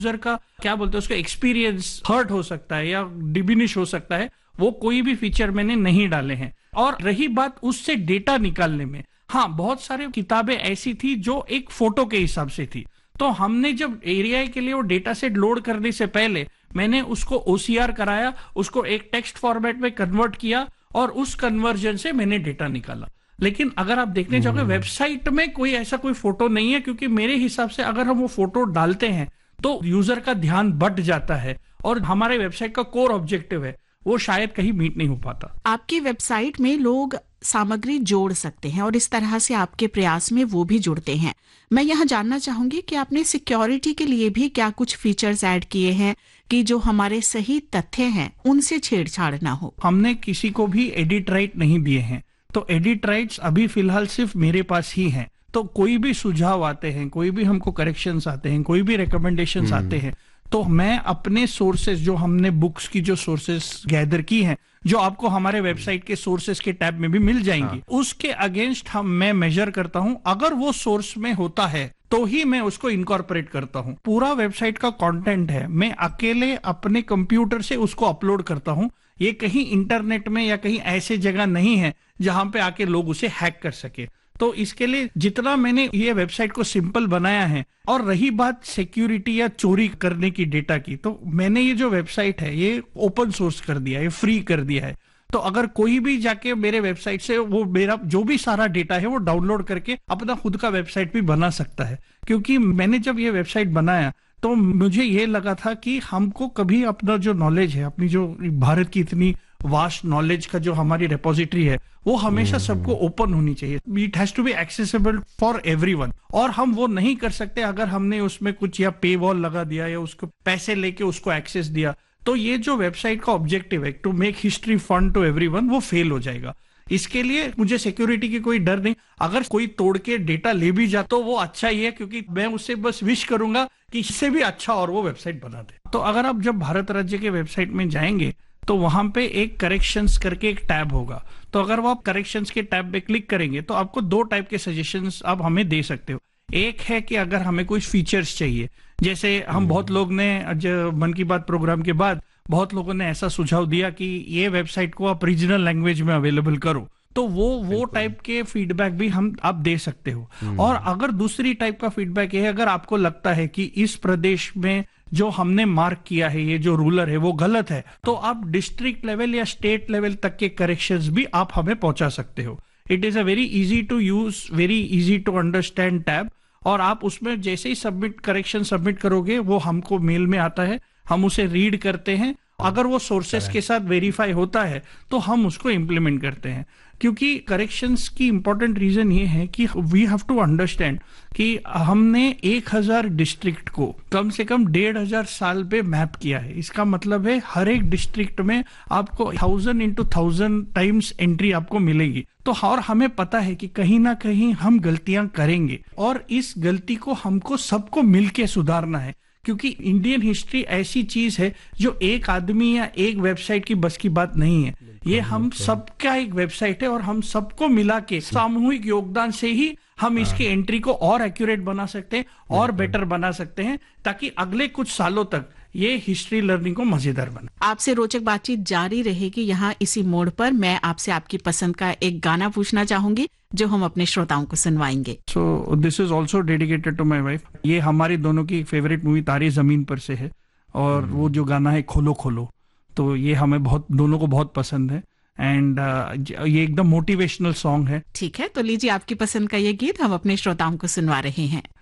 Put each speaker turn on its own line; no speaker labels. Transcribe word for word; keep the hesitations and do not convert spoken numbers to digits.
User का क्या बोलते हैं उसका एक्सपीरियंस हर्ट हो सकता है या डिमिनिश हो सकता है, वो कोई भी फीचर मैंने नहीं डाले हैं। और रही बात उससे डेटा निकालने में, हाँ बहुत सारे किताबें ऐसी थी जो एक फोटो के हिसाब से थी, तो हमने जब एआई के लिए वो डेटा सेट लोड करने से पहले मैंने उसको ओसीआर कराया, उसको एक टेक्स्ट फॉर्मेट में कन्वर्ट किया और उस कन्वर्जन से मैंने डेटा निकाला। लेकिन अगर आप देखने जाओगे वेबसाइट में कोई ऐसा कोई फोटो नहीं है, क्योंकि मेरे हिसाब से अगर हम वो फोटो डालते हैं तो यूजर का ध्यान बट जाता है और हमारे वेबसाइट का कोर ऑब्जेक्टिव है वो शायद कहीं मीट नहीं हो पाता।
आपकी वेबसाइट में लोग सामग्री जोड़ सकते हैं और इस तरह से आपके प्रयास में वो भी जुड़ते हैं। मैं यहाँ जानना चाहूंगी कि आपने सिक्योरिटी के लिए भी क्या कुछ फीचर्स ऐड किए हैं कि जो हमारे सही तथ्य हैं उनसे छेड़छाड़ ना हो।
हमने किसी को भी एडिट राइट नहीं दिए हैं, तो एडिट राइट्स अभी फिलहाल सिर्फ मेरे पास ही हैं। तो कोई भी सुझाव आते हैं, कोई भी हमको करेक्शंस आते हैं, कोई भी रिकमेंडेशंस आते हैं, तो मैं अपने सोर्सेस जो हमने बुक्स की जो सोर्सेस गैदर की हैं, जो आपको हमारे वेबसाइट के सोर्सेस के टैब में भी मिल जाएंगी, हाँ। उसके अगेंस्ट हम मैं मेजर करता हूं, अगर वो सोर्स में होता है तो ही मैं उसको इनकॉर्पोरेट करता हूं। पूरा वेबसाइट का कंटेंट है, मैं अकेले अपने कंप्यूटर से उसको अपलोड करता हूं, ये कहीं इंटरनेट में या कहीं ऐसे जगह नहीं है जहां पे आके लोग उसे हैक कर सके। तो इसके लिए जितना मैंने ये वेबसाइट को सिंपल बनाया है, और रही बात सिक्योरिटी या चोरी करने की डेटा की, तो मैंने ये जो वेबसाइट है ये ओपन सोर्स कर दिया है, फ्री कर दिया है। तो अगर कोई भी जाके मेरे वेबसाइट से वो मेरा जो भी सारा डेटा है वो डाउनलोड करके अपना खुद का वेबसाइट भी बना सकता है। क्योंकि मैंने जब ये वेबसाइट बनाया तो मुझे ये लगा था कि हमको कभी अपना जो नॉलेज है, अपनी जो भारत की इतनी वास्ट नॉलेज का जो हमारी रेपोजिटरी है, वो हमेशा सबको ओपन होनी चाहिए। It has to be accessible for everyone. और हम वो नहीं कर सकते अगर हमने उसमें कुछ या पे वॉल लगा दिया या उसको पैसे लेके उसको एक्सेस दिया, तो ये जो वेबसाइट का ऑब्जेक्टिव है to make history fun to everyone, वो फेल हो जाएगा। इसके लिए मुझे सिक्योरिटी की कोई डर नहीं। अगर कोई तोड़ के डेटा ले भी जा तो वो अच्छा ही है, क्योंकि मैं उससे बस विश करूंगा कि इससे भी अच्छा और वो वेबसाइट बना दे। तो अगर आप जब भारत राज्य के वेबसाइट में जाएंगे तो वहां पे एक करेक्शंस करके एक टैब होगा, तो अगर वो आप करेक्शंस के टैब पे क्लिक करेंगे तो आपको दो टाइप के सजेशंस आप हमें दे सकते हो। एक है कि अगर हमें कोई फीचर्स चाहिए, जैसे हम बहुत लोग ने मन की बात प्रोग्राम के बाद बहुत लोगों ने ऐसा सुझाव दिया कि ये वेबसाइट को आप रीजनल लैंग्वेज में अवेलेबल करो, तो वो वो टाइप के फीडबैक भी हम आप दे सकते हो। और अगर दूसरी टाइप का फीडबैक है, अगर आपको लगता है कि इस प्रदेश में जो हमने मार्क किया है, ये जो रूलर है वो गलत है, तो आप डिस्ट्रिक्ट लेवल या स्टेट लेवल तक के करेक्शंस भी आप हमें पहुंचा सकते हो। It is a very easy to use, very easy to understand tab, और आप उसमें जैसे ही सबमिट करेक्शन सबमिट करोगे वो हमको मेल में आता है, हम उसे रीड करते हैं, अगर वो सोर्सेस के साथ वेरीफाई होता है तो हम उसको इम्प्लीमेंट करते हैं। क्योंकि करेक्शंस की इंपॉर्टेंट रीजन ये है कि वी हैव टू अंडरस्टैंड कि हमने एक हजार डिस्ट्रिक्ट को कम से कम डेढ़ हजार साल पे मैप किया है। इसका मतलब है हर एक डिस्ट्रिक्ट में आपको thousand into thousand times entry आपको मिलेगी। तो और हमें पता है कि कहीं ना कहीं हम गलतियां करेंगे, और इस गलती को हमको सबको मिलके सुधारना है। क्योंकि इंडियन हिस्ट्री ऐसी चीज है जो एक आदमी या एक वेबसाइट की बस की बात नहीं है, ये हम सबका एक वेबसाइट है, और हम सबको मिला के सामूहिक योगदान से ही हम इसकी एंट्री को और एक्यूरेट बना सकते हैं और बेटर बना सकते हैं, ताकि अगले कुछ सालों तक ये हिस्ट्री लर्निंग को मजेदार बना।
आपसे रोचक बातचीत जारी रहेगी। यहाँ इसी मोड़ पर मैं आपसे आपकी पसंद का एक गाना पूछना चाहूंगी जो हम अपने श्रोताओं को सुनवाएंगे।
So this is also dedicated to my wife. ये हमारी दोनों की फेवरेट मूवी तारे जमीन पर से है, और वो जो गाना है खोलो खोलो, तो ये हमें बहुत दोनों को बहुत पसंद है, एंड uh, ये एकदम मोटिवेशनल सॉन्ग है।
ठीक है, तो लीजिए आपकी पसंद का ये गीत हम अपने श्रोताओं को सुनवा रहे हैं।